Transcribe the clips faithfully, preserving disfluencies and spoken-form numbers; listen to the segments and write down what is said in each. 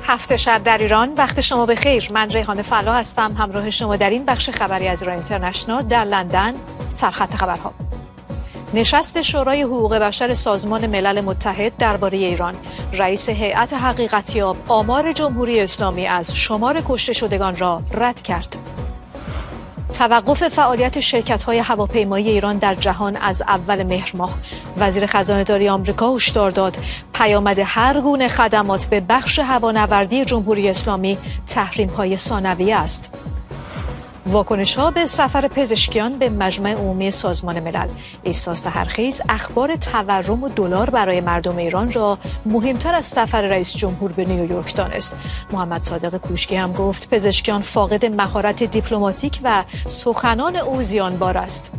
هفت شب در ایران. وقت شما بخیر. من ریحانه فلا هستم، همراه شما در این بخش خبری از ایران اینترنشنال در لندن. سرخط خبرها: نشست شورای حقوق بشر سازمان ملل متحد درباره ایران. رئیس هیئت حقیقتیاب آمار جمهوری اسلامی از شمار کشته شدگان را رد کرد. توقف فعالیت شرکت‌های هواپیمایی ایران در جهان از اول مهر ماه. وزیر خزانه‌داری آمریکا هشدار داد پیامد هر گونه خدمات به بخش هوانوردی جمهوری اسلامی تحریم‌های ثانویه است. واکنش‌ها به سفر پزشکیان به مجمع عمومی سازمان ملل. عیسی سحرخیز اخبار تورم و دلار برای مردم ایران را مهمتر از سفر رئیس جمهور به نیویورک دانست. محمد صادق کوشکی هم گفت پزشکیان فاقد مهارت دیپلماتیک و سخنان او زیانبار است.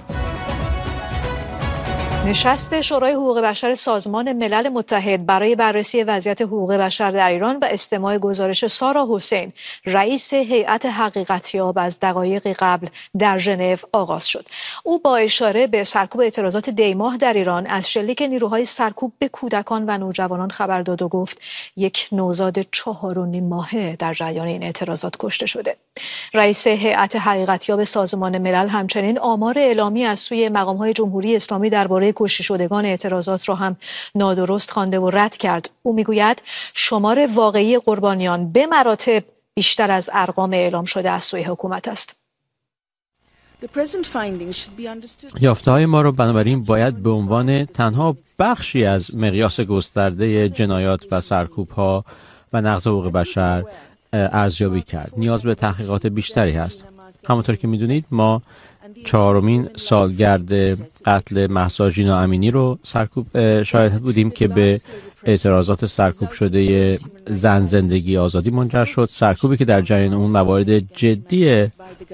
نشست شورای حقوق بشر سازمان ملل متحد برای بررسی وضعیت حقوق بشر در ایران و استماع گزارش سارا حسین، رئیس هیئت حقیقتیاب، از دقایقی قبل در ژنو آغاز شد. او با اشاره به سرکوب اعتراضات دیماه در ایران از شلیک نیروهای سرکوب به کودکان و نوجوانان خبر داد و گفت یک نوزاد چهار و نیم ماهه در جریان این اعتراضات کشته شده. رئیس هیئت حقیقتیاب سازمان ملل همچنین آمار اعلامی از سوی مقام‌های جمهوری اسلامی درباره کشته شدگان اعتراضات را هم نادرست خوانده و رد کرد. او میگوید شمار واقعی قربانیان به مراتب بیشتر از ارقام اعلام شده از سوی حکومت است. یافته‌های ما را بنابراین باید به عنوان تنها بخشی از مقیاس گسترده جنایات و سرکوب‌ها و نقض حقوق بشر ارزیابی کرد. نیاز به تحقیقات بیشتری هست. همونطور که میدونید ما چهارمین سالگرد قتل مهسا ژینا امینی رو سرکوب شاهد بودیم که به اعتراضات سرکوب شده زن زندگی آزادی منجر شد. سرکوبی که در جریان اون موارد جدی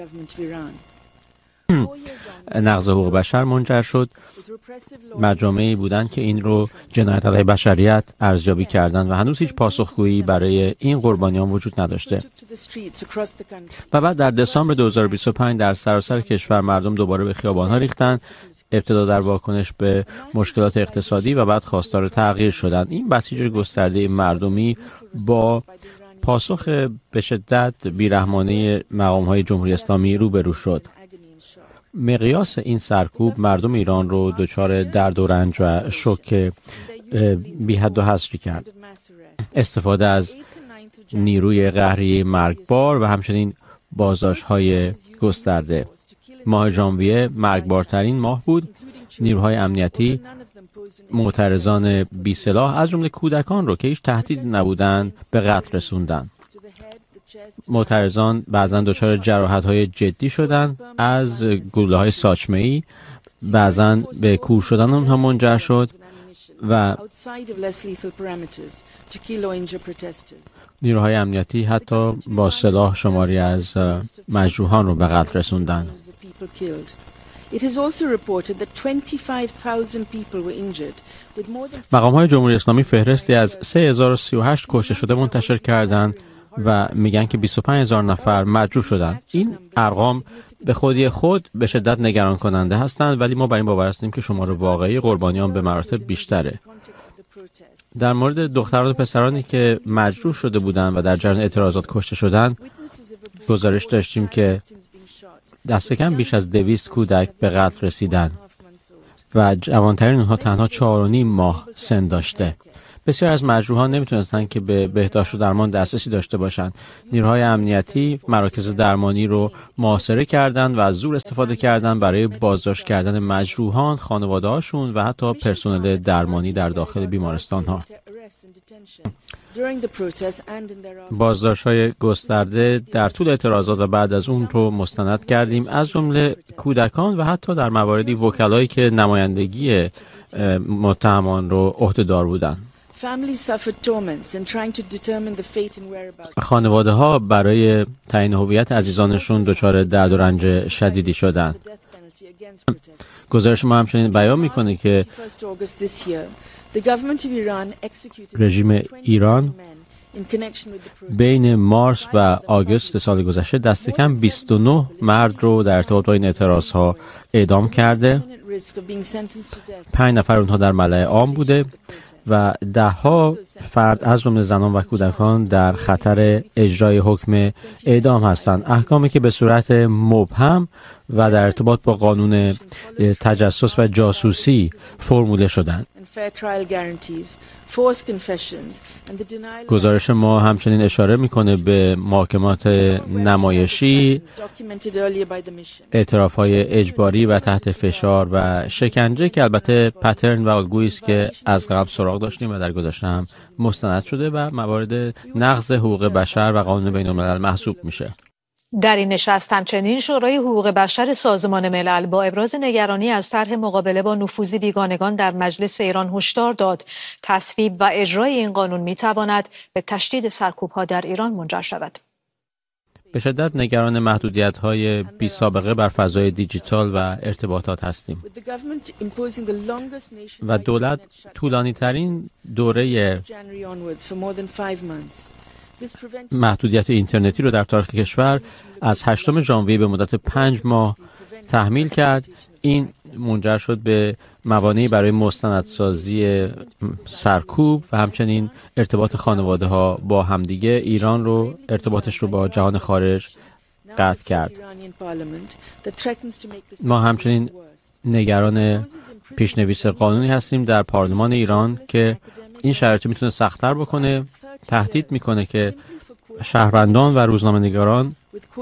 نقض حقوق بشر منجر شد. مجامعی بودند که این رو جنایت علیه بشریت ارزیابی کردند و هنوز هیچ پاسخگویی برای این قربانیان وجود نداشته. و بعد در دسامبر دو هزار و بیست و پنج در سراسر کشور مردم دوباره به خیابان‌ها ریختند، ابتدا در واکنش به مشکلات اقتصادی و بعد خواستار تغییر شدند. این بسیج گسترده مردمی با پاسخ به شدت بیرحمانه مقام‌های جمهوری اسلامی روبرو شد. مقیاس این سرکوب مردم ایران رو دچار درد و رنج و شوک بی حد و حصری کرد. استفاده از نیروی قهری مرگبار و همچنین بازداشت‌های گسترده. ماه ژانویه مرگبارترین ماه بود. نیروهای امنیتی معترضان بی سلاح از جمله کودکان رو که هیچ تهدیدی نبودند به قتل رسوندند. معترضان بعضاً دچار جراحت‌های جدی شدند، از گلوله‌های ساچمه‌ای بعضاً به کور شدن اونها منجر شد و نیروهای امنیتی حتی با سلاح شماری از مجروحان رو به قتل رسوندند. مقام‌های جمهوری اسلامی فهرستی از سه هزار و سی و هشت کشته شده منتشر کردند و میگن که بیست و پنج هزار نفر مجروح شدند. این ارقام به خودی خود به شدت نگران کننده هستند، ولی ما بر این باور هستیم که شمار واقعی قربانیان به مراتب بیشتره. در مورد دختران و پسرانی که مجروح شده بودند و در جریان اعتراضات کشته شدند، گزارش داشتیم که دست کم بیش از دویست کودک به قتل رسیدند و جوانترین اونها تنها چهار و نیم ماه سن داشته. بسیار از مجروحان نمیتونستن که به بهداشت و درمان دسترسی داشته باشند. نیروهای امنیتی مراکز درمانی رو محاصره کردند و از زور استفاده کردند برای بازداشت کردن مجروحان، خانواده‌هاشون و حتی پرسنل درمانی در داخل بیمارستان‌ها. بازداشت‌های گسترده در طول اعتراضات و بعد از اون رو مستند کردیم، از جمله کودکان و حتی در مواردی وکلایی که نمایندگی متهمان رو عهده‌دار بودند. خانواده ها برای تعیین هویت عزیزانشون دچار درد و رنج شدیدی شدند. گزارش ما همچنین بیان میکنه که رژیم ایران بین مارس و آگوست سال گذشته دست کم بیست و نه مرد رو در ارتباط با این اعتراضها اعدام کرده. پنج نفر اونها در ملأ عام بوده و دهها فرد از جمله زنان و کودکان در خطر اجرای حکم اعدام هستند. احکامی که به صورت مبهم و در ارتباط با قانون تجسس و جاسوسی فرموله شدند. گزارش ما همچنین اشاره میکنه به محاکمات نمایشی، اعتراف‌های اجباری و تحت فشار و شکنجه که البته پترن و الگویی است که از قبل سراغ داشتیم و در گذشته هم مستند شده و موارد نقض حقوق بشر و قانون بین‌الملل محسوب میشه. در این نشست همچنین شورای حقوق بشر سازمان ملل با ابراز نگرانی از طرح مقابله با نفوذ بیگانگان در مجلس ایران هشدار داد تصویب و اجرای این قانون میتواند به تشدید سرکوب‌ها در ایران منجر شود. به شدت نگران محدودیت‌های بی سابقه بر فضای دیجیتال و ارتباطات هستیم و دولت طولانی‌ترین دوره محدودیت اینترنتی رو در تاریخ کشور از هشتم ژانویه به مدت پنج ماه تحمیل کرد. این منجر شد به موانعی برای مستندسازی سرکوب و همچنین ارتباط خانواده ها با همدیگه. ایران رو ارتباطش رو با جهان خارج قطع کرد. ما همچنین نگران پیشنویس قانونی هستیم در پارلمان ایران که این شرایط میتونه سخت‌تر بکنه. تهدید میکنه که شهروندان و روزنامه‌نگاران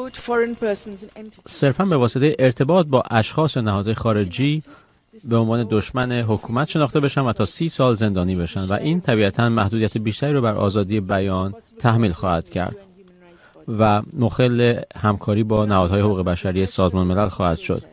صرفاً به واسطه ارتباط با اشخاص و نهادهای خارجی به عنوان دشمن حکومت شناخته بشن و تا سی سال زندانی بشن و این طبیعتاً محدودیت بیشتری رو بر آزادی بیان تحمیل خواهد کرد و مخل همکاری با نهادهای حقوق بشری سازمان ملل خواهد شد.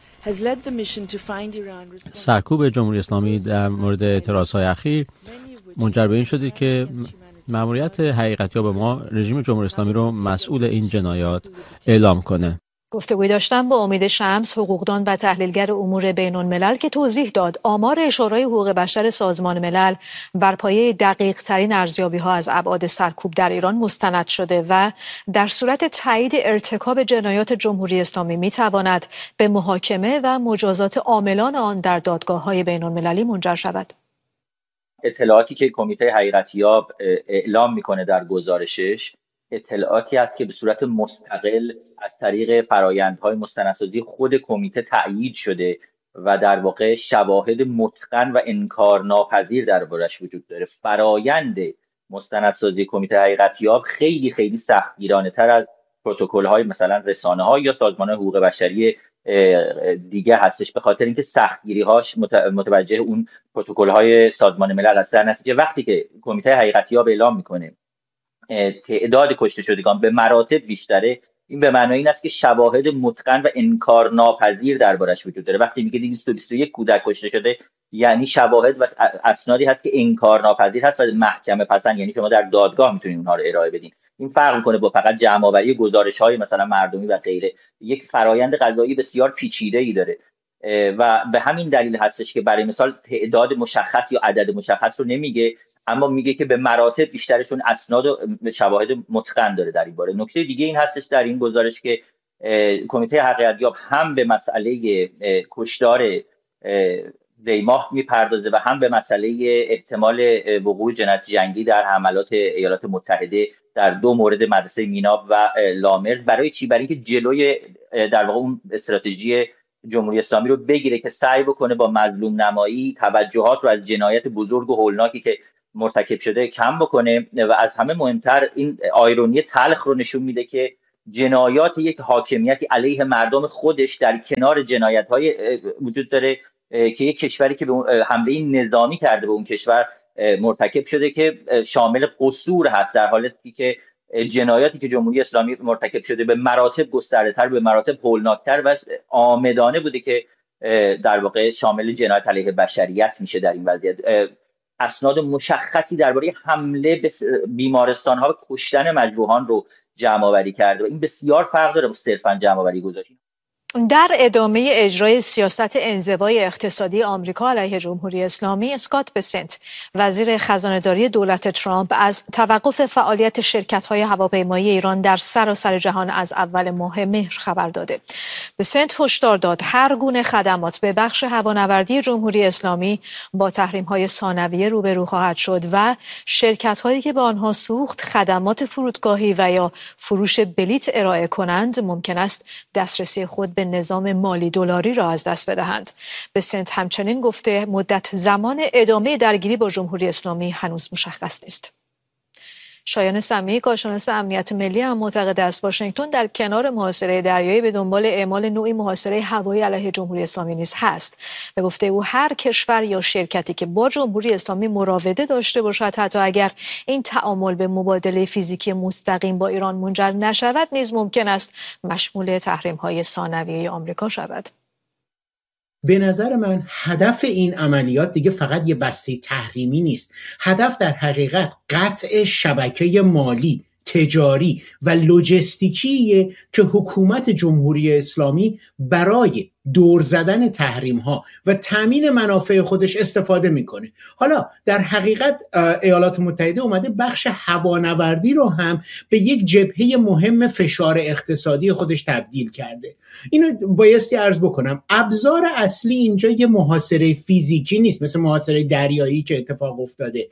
سرکوب جمهوری اسلامی در مورد اعتراضهای اخیر منجر به این شده که مأموریت حقیقتیاب ما رژیم جمهوری اسلامی رو مسئول این جنایات اعلام کنه. گفتگوی داشتم با امید شمس، حقوقدان و تحلیلگر امور بین‌الملل که توضیح داد آمار شورای حقوق بشر سازمان ملل بر پایه دقیق ترین ارزیابی ها از ابعاد سرکوب در ایران مستند شده و در صورت تایید ارتکاب جنایات جمهوری اسلامی می تواند به محاکمه و مجازات عاملان آن در دادگاه های بین‌المللی منجر شود. اطلاعاتی که کمیته حقیقتیاب اعلام میکنه در گزارشش اطلاعاتی است که به صورت مستقل از طریق فرآیندهای مستندسازی خود کمیته تأیید شده و در واقع شواهد متقن و انکارناپذیر دربارش وجود داره. فرآیند مستندسازی کمیته حقیقتیاب خیلی خیلی سختگیرانه‌تر از پروتکل‌های مثلا رسانه‌ها یا سازمان حقوق بشری دیگه هستش، به خاطر اینکه سختگیری‌هاش متوجه اون پروتکل‌های سازمان ملل است. در نتیجه وقتی که کمیته حقیقتیاب اعلام میکنه تعداد کشته شدگان به مراتب بیشتره، این به معنای این است که شواهد متقن و انکارناپذیر دربارش وجود داره. وقتی میگه دویست و بیست و یک کودک کشته شده یعنی شواهد و اسنادی هست که انکارناپذیر هست و محکمه پسند، یعنی شما در دادگاه میتونید اونها رو ارائه بدین. این فرق میکنه با فقط جمع‌آوری گزارش‌های مثلا مردمی و غیره. یک فرایند قضایی بسیار پیچیده‌ای داره و به همین دلیل هستش که برای مثال تعداد مشخص یا عدد مشخص رو نمیگه، اما میگه که به مراتب بیشترشون اسناد و شواهد متقن داره در این باره. نکته دیگه این هستش در این گزارش که کمیته حقیقتیاب هم به مسئله کشتار دیماه میپردازه و هم به مسئله احتمال وقوع جنایت جنگی در حملات ایالات متحده در دو مورد مدرسه میناب و لامرد. برای چی؟ برای اینکه جلوی در واقع اون استراتژی جمهوری اسلامی رو بگیره که سعی بکنه با مظلوم نمایی توجهات رو از جنایت بزرگ و هولناکی که مرتکب شده کم بکنه و از همه مهمتر این آیرونی تلخ رو نشون میده که جنایات یک حاکمیتی علیه مردم خودش در کنار جنایت‌های وجود داره که یک کشوری که به حمله نظامی کرده به اون کشور مرتکب شده که شامل قصور هست، در حالی که جنایاتی که جمهوری اسلامی مرتکب شده به مراتب گسترده‌تر، به مراتب هولناکتر و عامدانه بوده که در واقع شامل جنایت علیه بشریت میشه. در این وضعیت اسناد مشخصی درباره حمله به بیمارستان‌ها و کشتن مجروحان رو جمع آوری کرده و این بسیار فرق داره با صرفاً جمع آوری گزارش. در ادامه اجرای سیاست انزوای اقتصادی آمریکا علیه جمهوری اسلامی، اسکات بسنت وزیر خزانه‌داری دولت ترامپ از توقف فعالیت شرکت‌های هواپیمایی ایران در سراسر جهان از اول ماه مهر خبر داده. بسنت هشدار داد هر گونه خدمات به بخش هوانوردی جمهوری اسلامی با تحریم‌های ثانویه روبرو خواهد شد و شرکت‌هایی که به آنها سوخت، خدمات فرودگاهی و یا فروش بلیط ارائه کنند ممکن است دسترسی خود به نظام مالی دلاری را از دست بدهند. بسنت همچنین گفته مدت زمان ادامه درگیری با جمهوری اسلامی هنوز مشخص نیست. شایان سمیع، کارشناس امنیت ملی، هم معتقد است واشنگتن در کنار محاصره دریایی به دنبال اعمال نوعی محاصره هوایی علیه جمهوری اسلامی نیز هست. به گفته او هر کشور یا شرکتی که با جمهوری اسلامی مراوده داشته باشد، حتی اگر این تعامل به مبادله فیزیکی مستقیم با ایران منجر نشود، نیز ممکن است مشمول تحریم‌های ثانویه آمریکا شود. به نظر من هدف این عملیات دیگه فقط یه بسته تحریمی نیست. هدف در حقیقت قطع شبکه مالی، تجاری و لوجستیکیه که حکومت جمهوری اسلامی برای دور زدن تحریم ها و تامین منافع خودش استفاده میکنه. حالا در حقیقت ایالات متحده اومده بخش هوانوردی رو هم به یک جبهه مهم فشار اقتصادی خودش تبدیل کرده. اینو بایستی عرض بکنم، ابزار اصلی اینجا یه محاصره فیزیکی نیست مثل محاصره دریایی که اتفاق افتاده.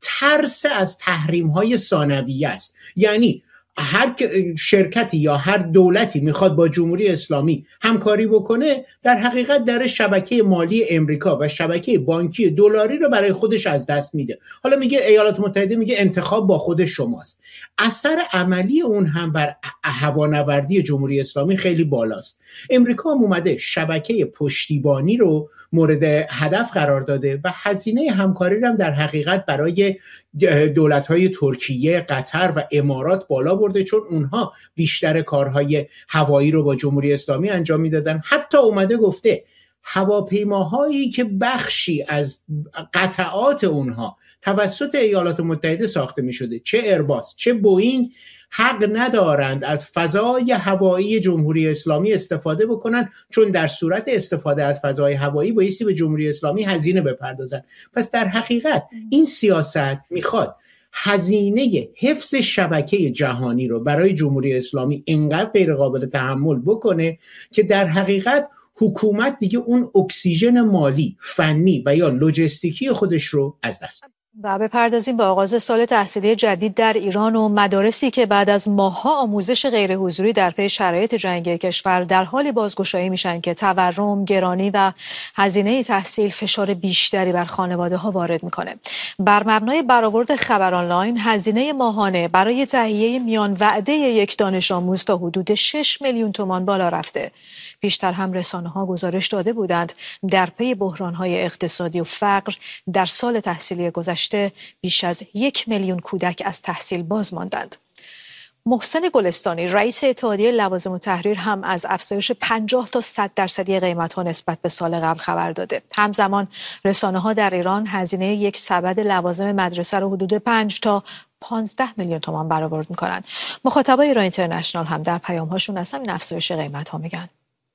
ترس از تحریم های ثانویه است. یعنی هر شرکتی یا هر دولتی میخواد با جمهوری اسلامی همکاری بکنه، در حقیقت در شبکه مالی امریکا و شبکه بانکی دلاری رو برای خودش از دست میده. حالا میگه ایالات متحده میگه انتخاب با خود شماست. اثر عملی اون هم بر هوانوردی جمهوری اسلامی خیلی بالاست. امریکا هم اومده شبکه پشتیبانی رو مورد هدف قرار داده و هزینه همکاری رو هم در حقیقت برای دولت‌های ترکیه، قطر و امارات بالا برده، چون اونها بیشتر کارهای هوایی رو با جمهوری اسلامی انجام میدادن. حتی اومده گفته هواپیماهایی که بخشی از قطعات اونها توسط ایالات متحده ساخته میشده، چه ایرباس چه بوئینگ، حق ندارند از فضای هوایی جمهوری اسلامی استفاده بکنن، چون در صورت استفاده از فضای هوایی بایستی به جمهوری اسلامی هزینه بپردازن. پس در حقیقت این سیاست میخواد هزینه حفظ شبکه جهانی رو برای جمهوری اسلامی اینقدر غیر قابل تحمل بکنه که در حقیقت حکومت دیگه اون اکسیژن مالی، فنی و یا لوجستیکی خودش رو از دست بده. و بپردازیم به آغاز سال تحصیلی جدید در ایران و مدارسی که بعد از ماه‌ها آموزش غیر حضوری در پی شرایط جنگی کشور در حال بازگشایی میشن که تورم، گرانی و هزینه تحصیل فشار بیشتری بر خانواده‌ها وارد میکنه. بر مبنای برآورد خبر آنلاین، هزینه ماهانه برای تهیه میان وعده یک دانش آموز تا حدود شش میلیون تومان بالا رفته. پیشتر هم رسانه‌ها گزارش داده بودند در پی بحران‌های اقتصادی و فقر در سال تحصیلی گذشته بیش از یک میلیون کودک از تحصیل باز ماندند. محسن گلستانی، رئیس اتحادیه لوازم التحریر، هم از افزایش پنجاه تا صد درصدی قیمت‌ها نسبت به سال قبل خبر داده. همزمان رسانه‌ها در ایران هزینه یک سبد لوازم مدرسه رو حدود پنج تا پانزده میلیون تومان برآورد می‌کنند. مخاطبای ایران اینترنشنال هم در پیام‌هاشون از همین افزایش قیمت‌ها میگن.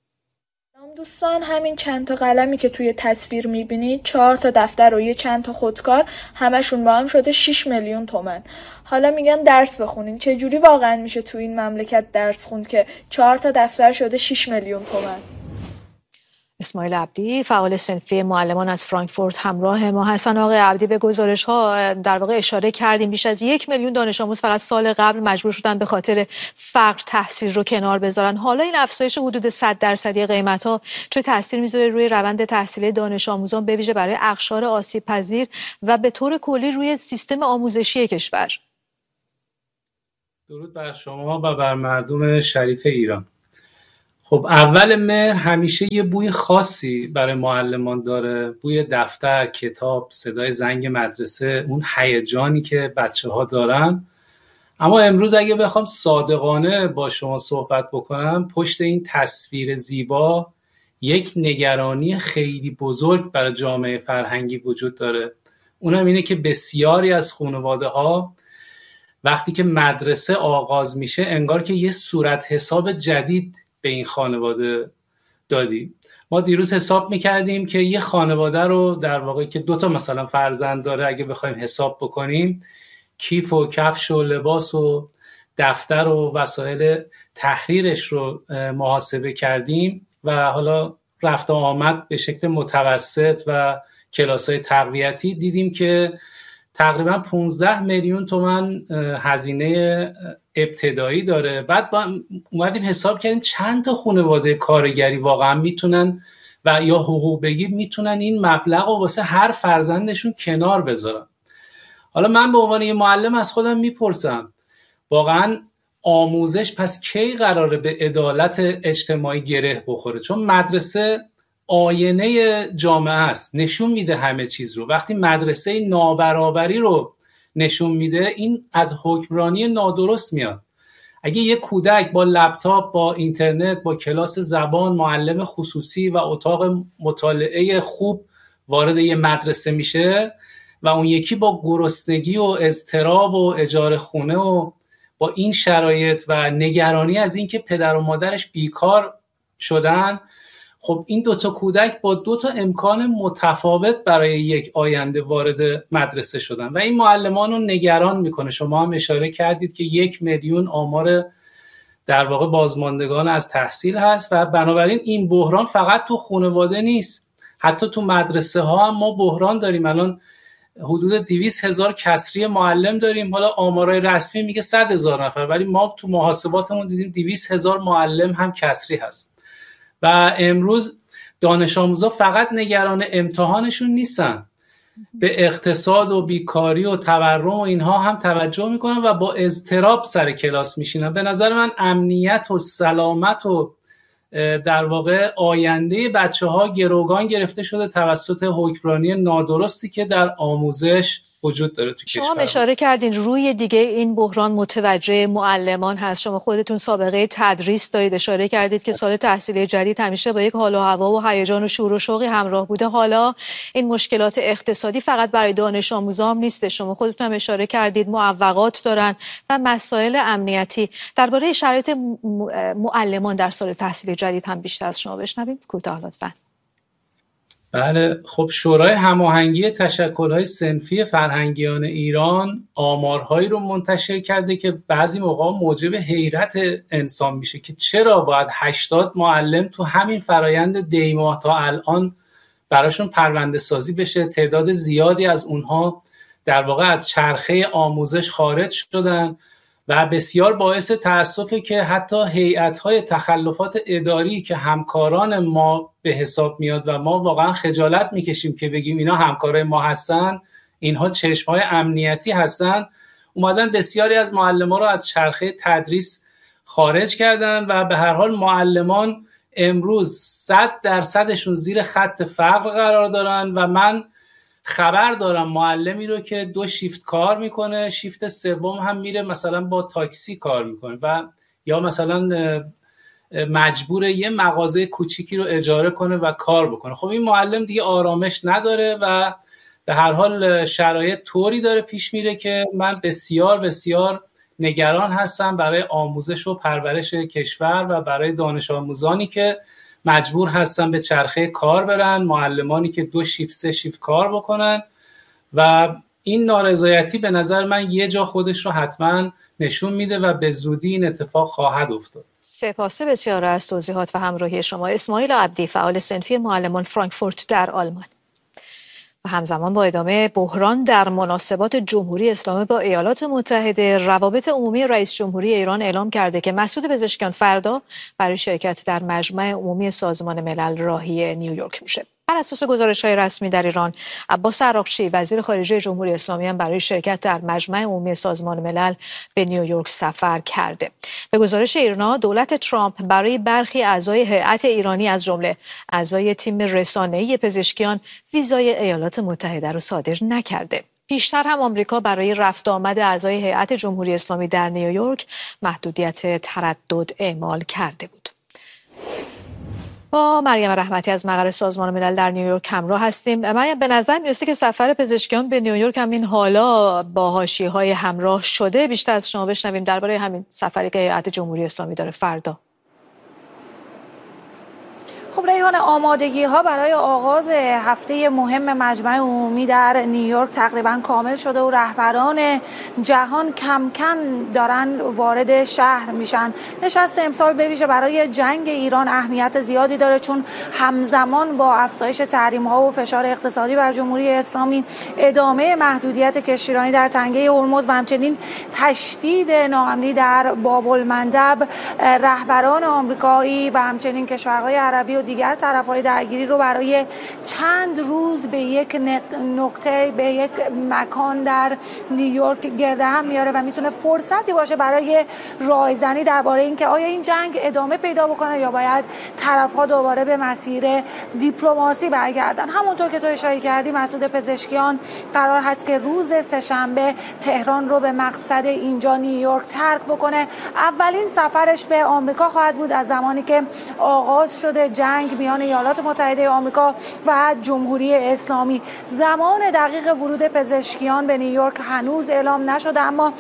دوستان، همین چند تا قلمی که توی تصویر میبینید، چهار تا دفتر و یه چند تا خودکار، همشون با هم شده شش میلیون تومان. حالا میگن درس بخونین. چه جوری واقعا میشه توی این مملکت درس خوند که چهار تا دفتر شده شش میلیون تومان؟ اسماعیل عبدی، فعال صنفی معلمان از فرانکفورت، همراه ما. حسن آقای عبدی، به گزارش ها در واقع اشاره کردیم. بیش از یک میلیون دانش آموز فقط سال قبل مجبور شدن به خاطر فقر تحصیل رو کنار بذارن. حالا این افزایش حدود صد درصدی قیمت ها چه تاثیر میذاره روی روند تحصیلی دانش آموزان، به ویژه برای اقشار آسیب پذیر و به طور کلی روی سیستم آموزشی کشور؟ درود بر شما و بر مردم شریف ایران. خب اول مهر همیشه یه بوی خاصی برای معلمان داره، بوی دفتر، کتاب، صدای زنگ مدرسه، اون هیجانی که بچه ها دارن. اما امروز اگه بخوام صادقانه با شما صحبت بکنم، پشت این تصویر زیبا یک نگرانی خیلی بزرگ برای جامعه فرهنگی وجود داره. اونم اینه که بسیاری از خانواده ها وقتی که مدرسه آغاز میشه انگار که یه صورت حساب جدید به این خانواده دادی. ما دیروز حساب میکردیم که یه خانواده رو در واقع که دوتا مثلا فرزند داره اگه بخوایم حساب بکنیم، کیف و کفش و لباس و دفتر و وسایل تحریرش رو محاسبه کردیم و حالا رفت و آمد به شکل متوسط و کلاس‌های تقویتی، دیدیم که تقریبا پانزده میلیون تومان هزینه ابتدایی داره. بعد با اومدیم حساب کردیم چند تا خانواده کارگری واقعا میتونن و یا حقوق بگیر میتونن این مبلغ رو واسه هر فرزندشون کنار بذارن. حالا من به عنوان یه معلم از خودم میپرسم واقعا آموزش پس کی قراره به عدالت اجتماعی گره بخوره؟ چون مدرسه آینه جامعه است، نشون میده همه چیز رو. وقتی مدرسه نابرابری رو نشون میده این از حکمرانی نادرست میاد. اگه یه کودک با لپتاپ، با اینترنت، با کلاس زبان، معلم خصوصی و اتاق مطالعه خوب وارد یه مدرسه میشه و اون یکی با گرسنگی و اضطراب و اجاره خونه و با این شرایط و نگرانی از اینکه پدر و مادرش بیکار شدن، خب این دوتا کودک با دوتا امکان متفاوت برای یک آینده وارد مدرسه شدن و این معلمان رو نگران میکنه. شما هم اشاره کردید که یک میلیون آمار در واقع بازماندگان از تحصیل هست و بنابراین این بحران فقط تو خانواده نیست، حتی تو مدرسه ها هم ما بحران داریم. الان حدود دویست هزار کسری معلم داریم، حالا آمارای رسمی میگه صد هزار نفر، ولی ما تو محاسباتمون دیدیم دویست هزار معلم هم کسری هست. و امروز دانش آموزا فقط نگران امتحانشون نیستن، به اقتصاد و بیکاری و تورم و اینها هم توجه میکنن و با اضطراب سر کلاس میشینن. به نظر من امنیت و سلامت و در واقع آینده بچه ها گروگان گرفته شده توسط حکمرانی نادرستی که در آموزش وجود داره تو کشور. شما اشاره کردین روی دیگه این بحران متوجه معلمان هست. شما خودتون سابقه تدریس دارید، اشاره کردید که سال تحصیلی جدید همیشه با یک حال و هوا و هیجان و شور و شوقی همراه بوده. حالا این مشکلات اقتصادی فقط برای دانش آموزا هم نیست، شما خودتون هم اشاره کردید معوقات دارن و مسائل امنیتی. درباره شرایط معلمان در سال تحصیلی جدید هم بیشتر از شما بشنویم. کوتاه لطفاً. بله، خب شورای هماهنگی تشکل‌های صنفی فرهنگیان ایران آمارهایی رو منتشر کرده که بعضی موقع موجب حیرت انسان میشه که چرا باید هشتاد معلم تو همین فرایند دیماه تا الان براشون پرونده سازی بشه. تعداد زیادی از اونها در واقع از چرخه آموزش خارج شدن و بسیار باعث تأسفه که حتی هیئت‌های تخلفات اداری که همکاران ما به حساب میاد و ما واقعا خجالت میکشیم که بگیم اینا همکارای ما هستن، اینها چشم‌های امنیتی هستن، اومدن بسیاری از معلمان رو از چرخه تدریس خارج کردن و به هر حال معلمان امروز صد درصدشون زیر خط فقر قرار دارن و من خبر دارم معلمی رو که دو شیفت کار میکنه، شیفت سوم هم میره مثلا با تاکسی کار میکنه و یا مثلا مجبوره یه مغازه کوچیکی رو اجاره کنه و کار بکنه. خب این معلم دیگه آرامش نداره و به هر حال شرایط طوری داره پیش میره که من بسیار بسیار نگران هستم برای آموزش و پرورش کشور و برای دانش آموزانی که مجبور هستن به چرخه کار برن، معلمانی که دو شیفت سه شیفت کار بکنن و این نارضایتی به نظر من یه جا خودش رو حتما نشون میده و به زودی این اتفاق خواهد افتاد. سپاس بسیار از توضیحات و همراهی شما. اسماعیل عبدی، فعال صنفی معلمان فرانکفورت در آلمان. و همزمان با ادامه بحران در مناسبات جمهوری اسلامی با ایالات متحده، روابط عمومی رئیس جمهوری ایران اعلام کرده که مسعود پزشکیان فردا برای شرکت در مجمع عمومی سازمان ملل راهی نیویورک میشه. بر اساس گزارش‌های رسمی در ایران، عباس عراقچی وزیر خارجه جمهوری اسلامی هم برای شرکت در مجمع عمومی سازمان ملل به نیویورک سفر کرده. به گزارش ایرنا، دولت ترامپ برای برخی اعضای هیئت ایرانی از جمله اعضای تیم رسانه‌ای پزشکیان ویزای ایالات متحده را صادر نکرده. پیشتر هم آمریکا برای رفت آمد اعضای هیئت جمهوری اسلامی در نیویورک محدودیت تردد اعمال کرده بود. با مریم رحمتی از مقر سازمان ملل در نیویورک همراه هستیم. مریم، به نظر میرسه که سفر پزشکیان به نیویورک هم این حالا با حاشیه‌های همراه شده. بیشتر از شما بشنویم درباره همین سفری که هیئت جمهوری اسلامی داره فردا. خب ریحان، آمادگی ها برای آغاز هفته مهم مجمع عمومی در نیویورک تقریبا کامل شده و رهبران جهان کم کم دارن وارد شهر میشن. نشست امسال به ویژه برای جنگ ایران اهمیت زیادی داره، چون همزمان با افزایش تحریم ها و فشار اقتصادی بر جمهوری اسلامی، ادامه محدودیت کشتیرانی در تنگه هرمز و همچنین تشدید ناامنی در باب المندب، رهبران آمریکایی و همچنین کشورهای عربی و دیگر طرفهای درگیری رو برای چند روز به یک نقطه، به یک مکان در نیویورک گرد هم میاره و میتونه فرصتی باشه برای رایزنی درباره اینکه آیا این جنگ ادامه پیدا بکنه یا باید طرفها دوباره به مسیر دیپلماسی برگردن. همونطور که تو اشاره کردی، مسعود پزشکیان قرار هست که روز سه‌شنبه تهران رو به مقصد اینجا نیویورک ترک بکنه. اولین سفرش به آمریکا خواهد بود از زمانی که آغاز شده جنگ میان ایالات متحده آمریکا و جمهوری اسلامی. زمان دقیق ورود پزشکیان به نیویورک هنوز اعلام نشده، اما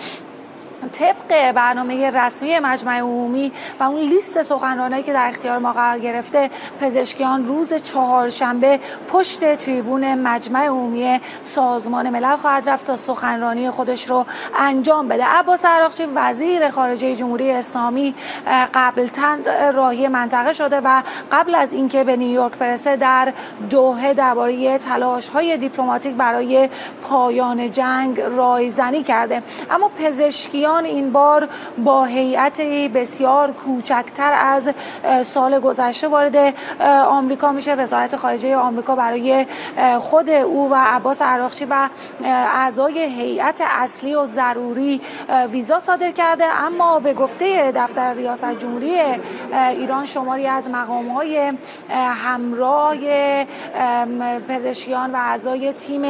طبق برنامه رسمی مجمع عمومی و اون لیست سخنرانایی که در اختیار ما قرار گرفته، پزشکیان روز چهارشنبه پشت تریبون مجمع عمومی سازمان ملل خواهد رفت تا سخنرانی خودش رو انجام بده. عباس عراقچی وزیر خارجه جمهوری اسلامی قبلتر راهی منطقه شده و قبل از اینکه به نیویورک برسه در دوحه درباره تلاش‌های دیپلماتیک برای پایان جنگ رایزنی کرده. اما پزشکیان این بار با هیئتی بسیار کوچکتر از سال گذشته وارد آمریکا میشه. وزارت خارجه آمریکا برای خود او و عباس عراقچی و اعضای هیئت اصلی و ضروری ویزا صادر کرده، اما به گفته دفتر ریاست جمهوری ایران شماری از مقام‌های همراه پزشکیان و اعضای تیم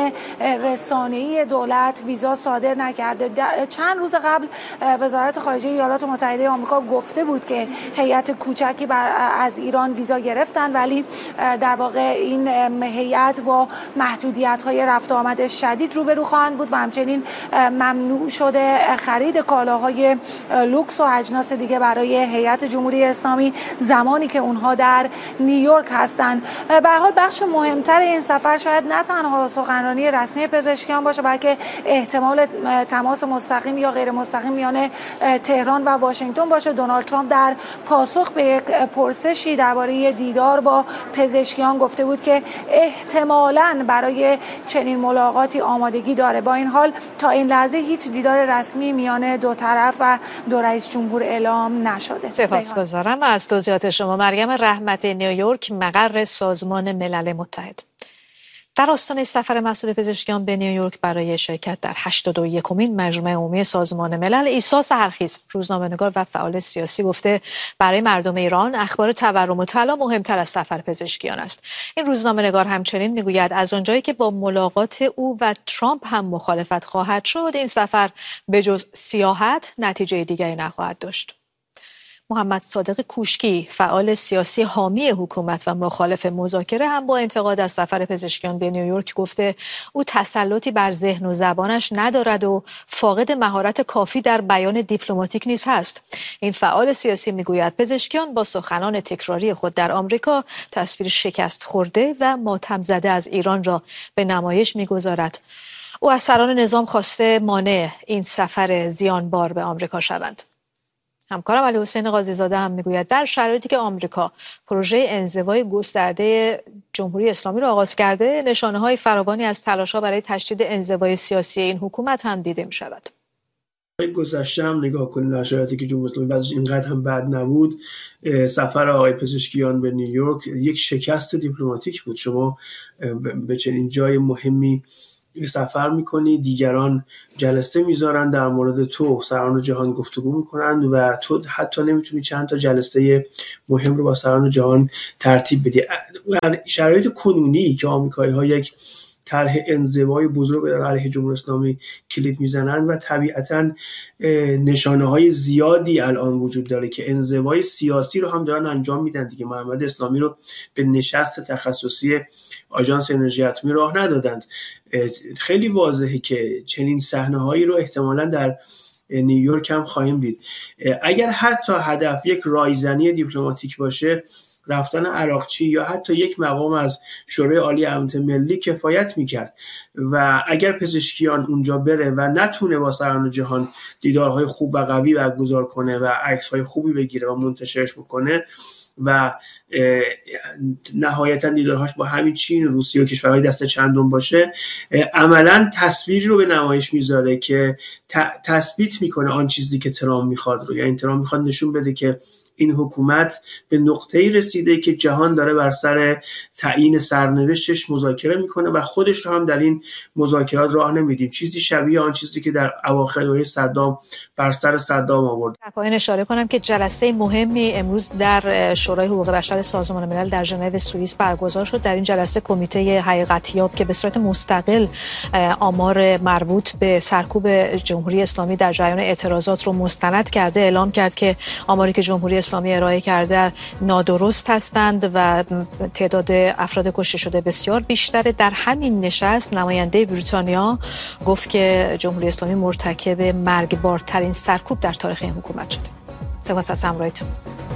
رسانه‌ای دولت ویزا صادر نکرده. چند روز قبل وزارت خارجه ایالات متحده آمریکا گفته بود که هیئت کوچکی بر از ایران ویزا گرفتن، ولی در واقع این هیئت با محدودیت‌های رفت و آمد شدید روبرو خواهند بود و همچنین ممنوع شده خرید کالاهای لوکس و اجناس دیگه برای هیئت جمهوری اسلامی زمانی که اونها در نیویورک هستند. به هر حال بخش مهمتر این سفر شاید نه تنها سخنرانی رسمی پزشکیان باشه، بلکه احتمال تماس مستقیم یا غیر مستقیم میان تهران و واشنگتن باشه. دونالد ترامپ در پاسخ به یک پرسشی درباره دیدار با پزشکیان گفته بود که احتمالاً برای چنین ملاقاتی آمادگی داره. با این حال تا این لحظه هیچ دیدار رسمی میان دو طرف و دو رئیس جمهور اعلام نشده. سپاسگزارم از توضیحات شما. مریم رحمت، نیویورک، مقر سازمان ملل متحد. در آستانه سفر مسعود پزشکیان به نیویورک برای شرکت در هشتاد و یکمین مجمع عمومی سازمان ملل، عیسی سحرخیز، روزنامه‌نگار و فعال سیاسی، گفته برای مردم ایران اخبار تورم و طلا مهمتر از سفر پزشکیان است. این روزنامه‌نگار همچنین میگوید از آنجایی که با ملاقات او و ترامپ هم مخالفت خواهد شد، این سفر به جز سیاحت نتیجه دیگری نخواهد داشت. محمد صادق کوشکی، فعال سیاسی حامی حکومت و مخالف مذاکره، هم با انتقاد از سفر پزشکیان به نیویورک گفته او تسلطی بر ذهن و زبانش ندارد و فاقد مهارت کافی در بیان دیپلماتیک نیز هست. این فعال سیاسی میگوید پزشکیان با سخنان تکراری خود در آمریکا تصویر شکست خورده و ماتم زده از ایران را به نمایش میگذارد. او از سران نظام خواسته مانع این سفر زیانبار به آمریکا شوند. همکارم علی حسین قاضی زاده هم میگوید در شرایطی که آمریکا پروژه انزوای گسترده جمهوری اسلامی را آغاز کرده، نشانه‌های فراوانی از تلاش‌ها برای تشدید انزوای سیاسی این حکومت هم دیده می‌شود. گذشته هم نگاه کنید در شرایطی که جمهوری اسلامی وضعش اینقدر هم بد نبود، سفر آقای پزشکیان به نیویورک یک شکست دیپلماتیک بود. شما به چنین جای مهمی سفر میکنی، دیگران جلسه میذارن در مورد تو، سران جهان گفتگو میکنن و تو حتی نمیتونی چند تا جلسه مهم رو با سران جهان ترتیب بدی. شرایط کنونی که آمریکایی ها یک طرح انزوای بزرگ در علیه جمهوری اسلامی کلید میزنن و طبیعتاً نشانه های زیادی الان وجود داره که انزوای سیاسی رو هم دارن انجام میدن دیگه. محمد اسلامی رو به نشست تخصصی آژانس انرژی اتمی راه ندادند. خیلی واضحه که چنین صحنه‌هایی رو احتمالاً در نیویورک هم خواهیم دید. اگر حتی هدف یک رایزنی دیپلماتیک باشه، رفتن عراقچی یا حتی یک مقام از شورای عالی امنیت ملی کفایت میکرد و اگر پزشکیان اونجا بره و نتونه با سران جهان دیدارهای خوب و قوی برگزار کنه و عکس‌های خوبی بگیره و منتشرش بکنه و نهایتا دیدارهاش با همین چین، روسیه و کشورهای دسته چندم باشه، عملا تصویری رو به نمایش میذاره که تثبیت میکنه آن چیزی که ترامپ میخواد رو. یعنی ترامپ میخواد نشون بده که این حکومت به نقطه‌ای رسیده که جهان داره بر سر تعیین سرنوشتش مذاکره میکنه و خودش رو هم در این مذاکرات راه نمیدیم. چیزی شبیه آن چیزی که در اواخر دوره صدام بر سر صدام آورد. در پایان اشاره کنم که جلسه مهمی امروز در شورای حقوق بشر سازمان ملل در ژنو سوئیس برگزار شد. در این جلسه کمیته حقیقتیاب که به صورت مستقل آمار مربوط به سرکوب جمهوری اسلامی در جریان اعتراضات رو مستند کرده، اعلام کرد که آماری که جمهوری اسلامی ارائه کرده نادرست هستند و تعداد افراد کشته شده بسیار بیشتره. در همین نشست نماینده بریتانیا گفت که جمهوری اسلامی مرتکب مرگبارترین سرکوب در تاریخ این حکومت شده. سپاس از همراهیتون.